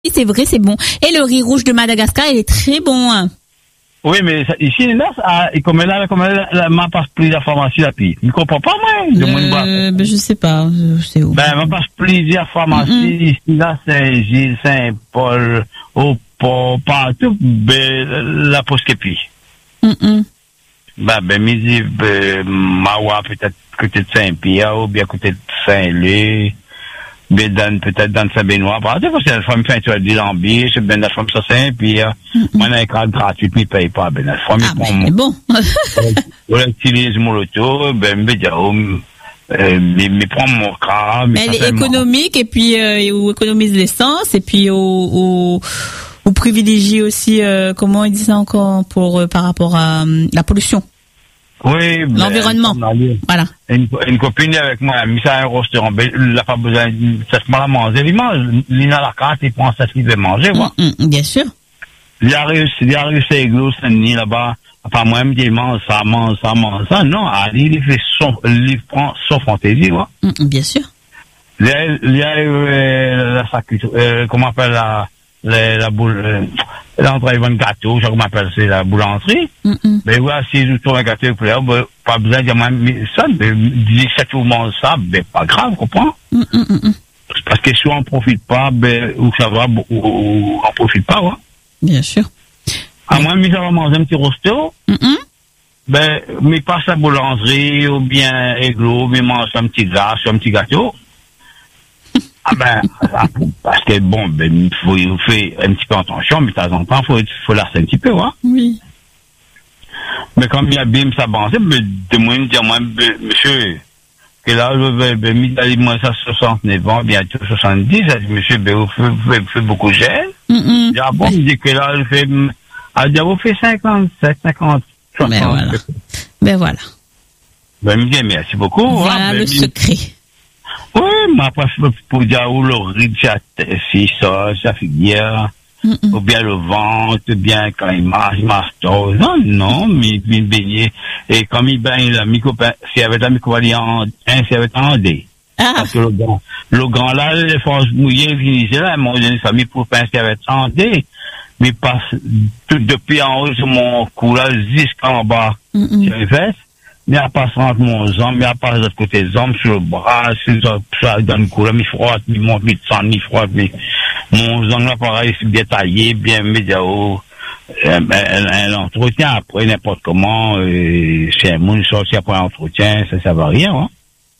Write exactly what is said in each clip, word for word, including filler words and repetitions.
c'est vrai, c'est bon. Et le riz rouge de Madagascar, il est très bon. Hein. Oui, mais ça, ici, là, ça, comme là, comme là, là, m'a passe plus d'informations là, puis. Je comprends pas, moi. De euh, ben, je sais pas, je sais où. Ben, m'a passe plusieurs pharmacies. Mm-hmm. Ici, là, Saint-Gilles, Saint-Paul, au port, partout, ben, la Poskepi. Mm-hmm. Ben, ben, midi, ben, Mawa, peut-être, côté de Saint-Pierre, ou bien côté de Saint-Lé. Ben, dans, peut-être dans Saint-Benoît, parce que la femme fait un tour de l'ambier, c'est ben, la femme ça Saint-Pierre. Moi, on a un carte gratuit, puis il paye pas, ben, la femme, ah, ben, c'est bon. On utilise mon auto, ben, ben, euh, mais, mais prends mon car. Mais elle est économique, et puis, euh, ou économise l'essence, et puis, au, au, ou privilégie aussi, euh, comment il dit ça encore, pour, euh, par rapport à, euh, la pollution. Oui, l'environnement. Ben, voilà. Une, une copine avec moi, elle a mis ça à un restaurant. Ben, il n'a pas besoin de cette mal à manger. Il mange, il a la carte, il prend ça qu'il veut manger, voilà. Mm, mm, bien sûr. Il a réussi, il a réussi à Aiglou, Saint-Denis, là-bas. Enfin, moi, il mange ça, mange ça, mange ça. Non, il fait son, il prend son fantaisie, voilà. Mm, bien sûr. Il y a, il y a, euh, la sac, euh, comment on appelle la, la, la boule, euh, l'entrée de gâteau, je sais comment on appelle, c'est la boulangerie. Mm-mm. Ben voilà, si je trouve un gâteau, ben, pas besoin de dire, ça, ben, dix-sept tout le monde ça, ben, pas grave, comprends? Mm-mm. Parce que soit on profite pas, ben, ou ça va, ou, ou on profite pas, ouais. Bien sûr. À moins, mais ça va manger un petit rosto, mm-hmm. ben, mais passe à la boulangerie, ou bien Aiglou, mais mange un petit glace, un petit gâteau. Ah ben, parce que bon, ben, il faut, il faut faire un petit peu attention, mais de temps en temps, il faut, faut lasser un petit peu, hein. Oui. Mais comme il y a bien ça avancé, ben, de moi, me dire, moi, ben, monsieur, que là, je vais, ben, mis, moi, ça, soixante-neuf ans, bientôt soixante-dix, je dis, monsieur, ben, vous faites, vous faites, vous faites beaucoup de gel. Mm-hmm. Ah bon, il dit que là, je fais, ah, je dis, vous faites cinquante-sept, cinquante, soixante. Ben voilà. Ben voilà. Ben, il me dit, merci beaucoup. Voilà hein, le ben, secret. Oui, mais après, pour dire où le riz, c'est ça, ça figure, ou bien le ventre, ou bien quand il marche, il marche tôt. Non, non, mais il baignait. Et comme il baigne, la micro, s'il y avait la micro, il y en un, s'il y avait en D. Ah. Parce que le grand, le grand là, les forces mouillées, il finissait là, mon une famille pour penser qu'il y avait en D. Mais passe, tout depuis en haut, sur mon cou là, jusqu'en bas, sur les fesses. Mais à part ça, entre mon jambe, mais à part de l'autre côté des jambes, sur le bras, sur ça, dans le cou, là, mi froid, mi monte, mi sang, mi froid, mi, mon jambe, là, pareil, c'est bien taillé, bien médiao, euh, ben, l'entretien après, n'importe comment, euh, c'est un monde sorti après l'entretien, ça, ça va rien, hein.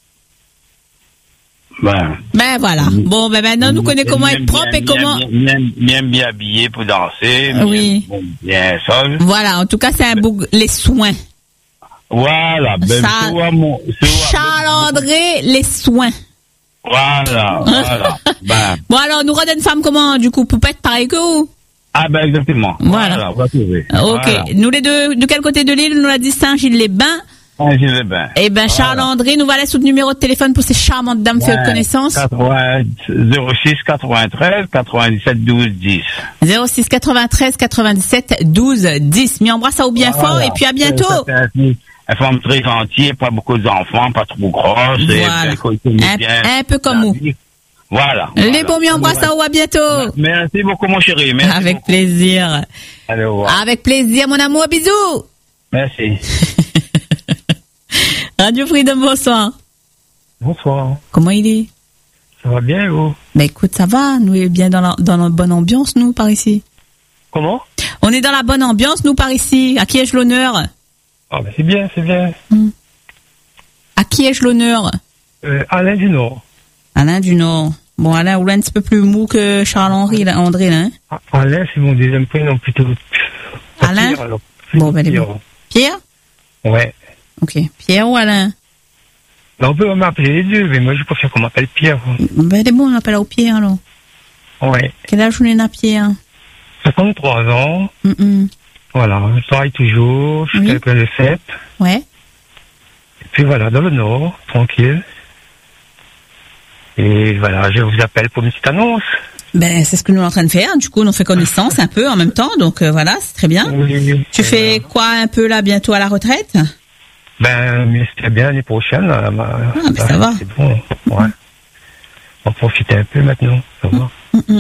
Ben. Ben, voilà. Bon, ben, maintenant, nous connaissons comment être propre et comment. Bien, bien, bien habillé pour danser. Oui. Bien, bien, ça. Voilà. En tout cas, c'est un beau, les soins. Voilà, ben, ça, vois mon, Charles-André, les soins. Voilà, voilà. Ben. Bon, alors, nous redonne femme comment, du coup, poupette, pareil que vous? Ah, ben, exactement. Voilà. Voilà, on va trouver. Ok. Voilà. Nous, les deux, de quel côté de l'île? Nous l'a dit Saint-Gilles-les-Bains. Saint-Gilles-les-Bains. Eh ben, Charles-André, nous va laisser notre numéro de téléphone pour ces charmantes dames, ouais, faire connaissance. zéro six quatre-vingt-treize quatre-vingt-dix-sept douze dix. zéro six quatre-vingt-treize quatre-vingt-dix-sept douze dix. M'y embrasse ça au bien voilà. Fort et puis à bientôt. Une femme très gentille, pas beaucoup d'enfants, pas trop grosse. Voilà. Et un, un peu comme vous. Voilà. Les voilà. bons, m'y embrasse ça ou à bientôt. Merci beaucoup, mon chéri. Merci Avec beaucoup. plaisir. Allez, au revoir. Avec plaisir, mon amour. Bisous. Merci. Radio Freedom, bonsoir. Bonsoir. Comment il est? Ça va bien, vous? Ben écoute, ça va. Nous, on est bien dans la, dans la bonne ambiance, nous, par ici. Comment? On est dans la bonne ambiance, nous, par ici. À qui ai-je l'honneur? Ah, ben c'est bien, c'est bien. Hmm. À qui ai-je l'honneur? euh, Alain du Nord. Alain du Nord. Bon, Alain, ou là, un petit peu plus mou que Charles-Henri, là, André, là. Hein? Ah, Alain, c'est mon deuxième prénom, plutôt. Alain? Pierre, alors. Bon, ben, Pierre. Pierre? Ouais. Ok. Pierre ou Alain? Ben, on peut m'appeler les deux, mais moi, je préfère qu'on m'appelle Pierre. Ben, c'est bon, on appelle au Pierre, alors. Ouais. Quel âge vous avez, Pierre? cinquante-trois ans. Mm-mm. Voilà, je travaille toujours, je suis oui. quelqu'un de fait. Ouais. Et puis voilà, dans le Nord, tranquille. Et voilà, je vous appelle pour une petite annonce. Ben, c'est ce que nous sommes en train de faire. Du coup, on fait connaissance un peu en même temps. Donc, euh, voilà, c'est très bien. Oui, tu fais voilà. Quoi un peu là, bientôt à la retraite? Ben, mais c'est bien l'année prochaine. Là, là, ah, ben, ça va. C'est bon, ouais. On profite un peu maintenant, ça va. Mm-mm.